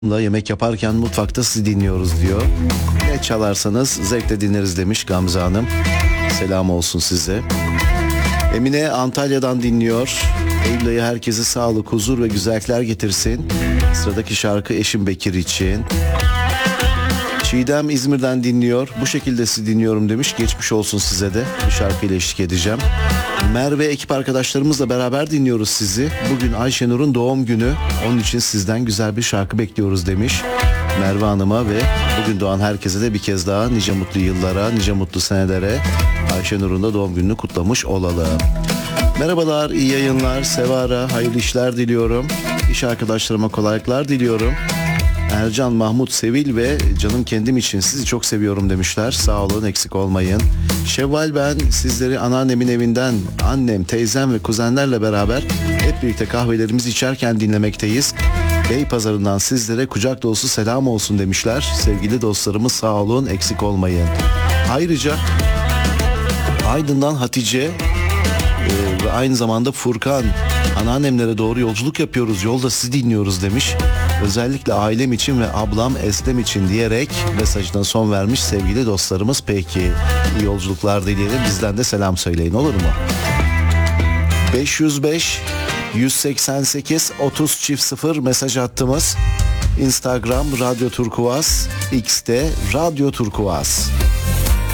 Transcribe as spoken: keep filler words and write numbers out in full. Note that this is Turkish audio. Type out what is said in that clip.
Yemek yaparken mutfakta sizi dinliyoruz diyor. Ne çalarsanız zevkle dinleriz demiş Gamze Hanım. Selam olsun size. Emine Antalya'dan dinliyor. Eylül ayı herkese sağlık, huzur ve güzellikler getirsin. Sıradaki şarkı eşim Bekir için. Çiğdem İzmir'den dinliyor. Bu şekilde sizi dinliyorum demiş. Geçmiş olsun size de. Bu şarkıyla eşlik edeceğim. Merve ekip arkadaşlarımızla beraber dinliyoruz sizi. Bugün Ayşenur'un doğum günü. Onun için sizden güzel bir şarkı bekliyoruz demiş Merve Hanım'a ve bugün doğan herkese de bir kez daha nice mutlu yıllara, nice mutlu senelere Ayşenur'un da doğum gününü kutlamış olalım. Merhabalar, iyi yayınlar. Sevara, hayırlı işler diliyorum. İş arkadaşlarıma kolaylıklar diliyorum. Ercan, Mahmut, Sevil ve canım kendim için sizi çok seviyorum demişler. Sağ olun, eksik olmayın. Şevval ben sizleri anneannemin evinden annem, teyzem ve kuzenlerle beraber hep birlikte kahvelerimizi içerken dinlemekteyiz. Beypazarı'ndan sizlere kucak dolusu selam olsun demişler. Sevgili dostlarımız sağ olun, eksik olmayın. Ayrıca Aydın'dan Hatice e, ve aynı zamanda Furkan, anneannemlere doğru yolculuk yapıyoruz, yolda sizi dinliyoruz demiş. Özellikle ailem için ve ablam Eslem için diyerek mesajına son vermiş sevgili dostlarımız. Peki, iyi yolculuklar dileyelim, bizden de selam söyleyin, olur mu? beş yüz beş yüz seksen sekiz otuz çift sıfır mesaj hattımız. Instagram Radyo Turkuaz, X'te Radyo Turkuaz.